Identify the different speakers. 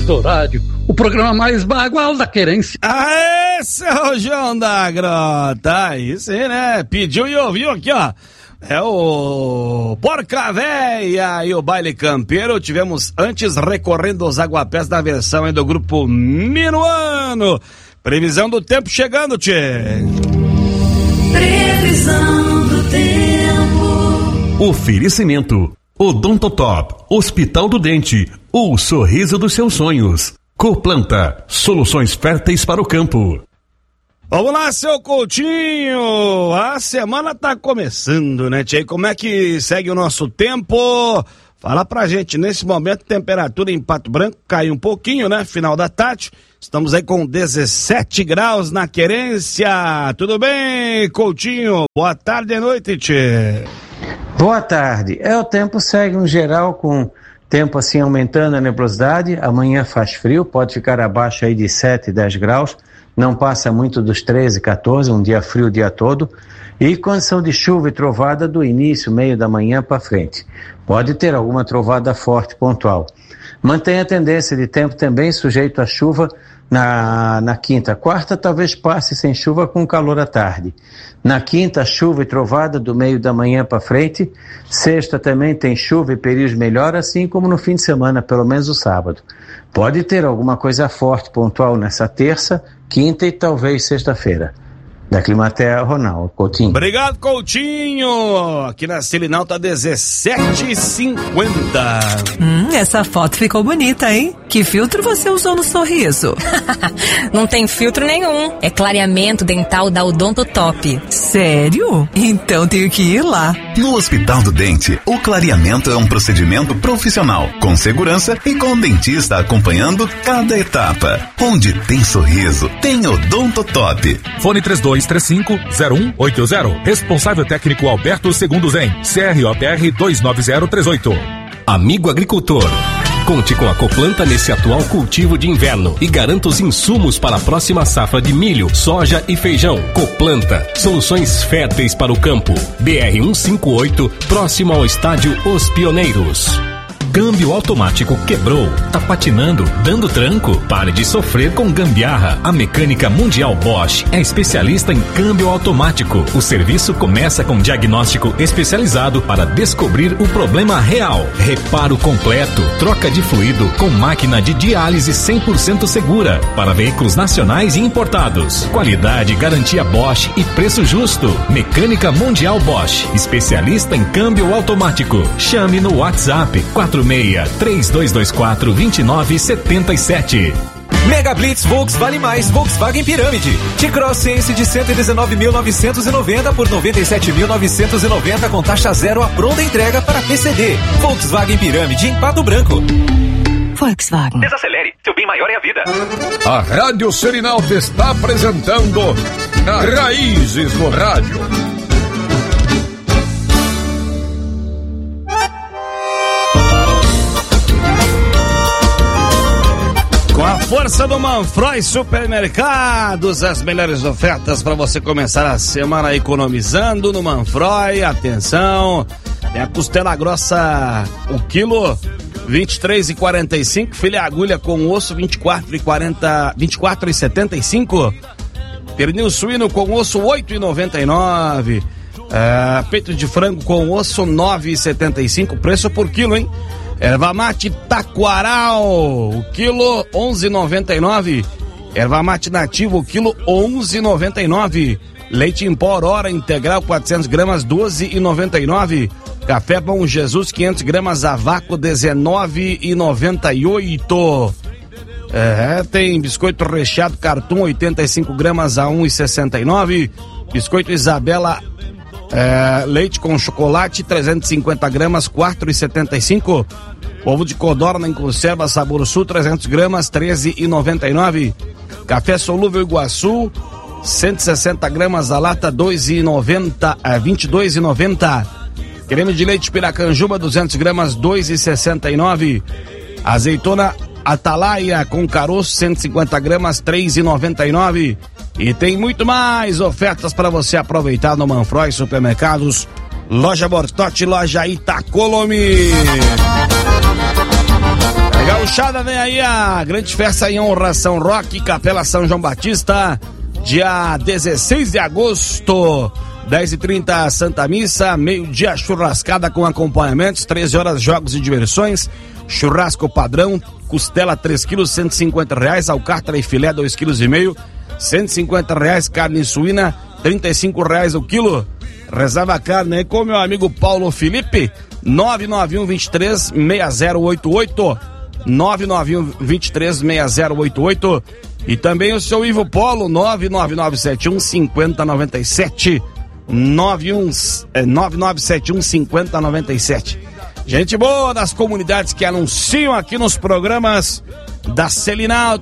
Speaker 1: do rádio, o programa mais bagual da querência.
Speaker 2: Aê, seu João da Grota, aí sim, né? Pediu e ouviu aqui, ó. É o Porca Véia e o Baile Campeiro. Tivemos antes recorrendo aos aguapés da versão do grupo Minuano. Previsão do tempo chegando, tchê.
Speaker 3: Previsão do tempo.
Speaker 4: Oferecimento Odontotop, Hospital do Dente, o sorriso dos seus sonhos. Coplanta, soluções férteis para o campo.
Speaker 2: Vamos lá, seu Coutinho, a semana tá começando, né, tchê? Como é que segue o nosso tempo? Fala pra gente, nesse momento, temperatura em Pato Branco caiu um pouquinho, né, final da tarde, estamos aí com 17 graus na querência. Tudo bem, Coutinho? Boa tarde e noite, tchê.
Speaker 5: Boa tarde. O tempo segue no geral com tempo assim aumentando a nebulosidade. Amanhã faz frio, pode ficar abaixo aí de 7, 10 graus. Não passa muito dos 13, 14, um dia frio o dia todo. E condição de chuva e trovada do início, meio da manhã para frente. Pode ter alguma trovada forte pontual. Mantém a tendência de tempo também sujeito a chuva na quinta. Quarta talvez passe sem chuva com calor à tarde. Na quinta, chuva e trovada do meio da manhã para frente. Sexta também tem chuva e períodos melhor, assim como no fim de semana, pelo menos o sábado. Pode ter alguma coisa forte pontual nessa terça, quinta e talvez sexta-feira. Da Climatea, Ronaldo Coutinho.
Speaker 2: Obrigado, Coutinho. Aqui na Selinal tá 17h50.
Speaker 6: Essa foto ficou bonita, hein? Que filtro você usou no sorriso?
Speaker 7: Não tem filtro nenhum. É clareamento dental da Odontotop.
Speaker 6: Sério? Então tenho que ir lá.
Speaker 4: No Hospital do Dente, o clareamento é um procedimento profissional, com segurança e com o dentista acompanhando cada etapa. Onde tem sorriso, tem Odontotop.
Speaker 8: Fone 3235-0180. Responsável técnico Alberto Segundo Zen. CROPR 29038.
Speaker 9: Amigo agricultor, conte com a Coplanta nesse atual cultivo de inverno e garanta os insumos para a próxima safra de milho, soja e feijão. Coplanta, soluções férteis para o campo. BR-158, próximo ao estádio Os Pioneiros. Câmbio automático quebrou, tá patinando, dando tranco? Pare de sofrer com gambiarra. A Mecânica Mundial Bosch é especialista em câmbio automático. O serviço começa com diagnóstico especializado para descobrir o problema real. Reparo completo, troca de fluido com máquina de diálise 100% segura para veículos nacionais e importados. Qualidade, garantia Bosch e preço justo. Mecânica Mundial Bosch, especialista em câmbio automático. Chame no WhatsApp 46-3224-2977.
Speaker 10: Mega Blitz Volks Vale Mais Volkswagen Pirâmide. T-Cross Sense de 119.990 por 97.990 com taxa zero à pronta entrega para PCD. Volkswagen Pirâmide em Pato Branco.
Speaker 7: Volkswagen.
Speaker 10: Desacelere, seu bem maior é a vida.
Speaker 8: A Rádio Selinal te está apresentando Raízes do Rádio.
Speaker 2: Com a força do Manfroy Supermercados, as melhores ofertas para você começar a semana economizando no Manfroy. Atenção, tem a costela grossa, o quilo 23,45, filé agulha com osso 24,75, pernil suíno com osso 8,99, peito de frango com osso 9,75, preço por quilo, hein? Erva mate taquaral, o quilo 11,99. Erva mate nativo, o quilo 11,99. Leite em pó Aurora integral 400 gramas 12,99. Café Bom Jesus 500 gramas a vácuo 19,98. Tem biscoito recheado Cartoon 85 gramas a 1,69. Biscoito Isabela leite com chocolate 350 gramas 4,75. Ovo de codorna em conserva Sabor Sul 300 gramas 13,99. Café solúvel Iguaçu 160 gramas a lata 22,90. Creme de leite Piracanjuba 200 gramas 2,69. Azeitona Atalaia com caroço 150 gramas 3,99. E tem muito mais ofertas para você aproveitar no Manfroy Supermercados, Loja Bortotti, Loja Itacolomi. Gauchada, vem aí a grande festa em honra São Roque, Capela São João Batista, dia 16 de agosto, 10h30 Santa Missa, meio-dia churrascada com acompanhamentos, 13 horas jogos e diversões, churrasco padrão, costela 3 kg, R$150, alcatra e filé 2,5 kg, R$150, carne suína, R$35 o quilo. Reserva a carne aí com o meu amigo Paulo Felipe, 991236088, 991236088, e também o seu Ivo Polo, 999715097, 99715097. Gente boa das comunidades que anunciam aqui nos programas da Selinal,